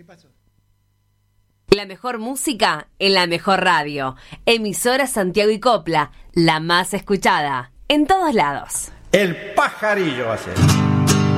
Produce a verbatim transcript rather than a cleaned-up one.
La mejor música en la mejor radio. Emisora Santiago y Copla, la más escuchada. En todos lados. El pajarillo va a ser.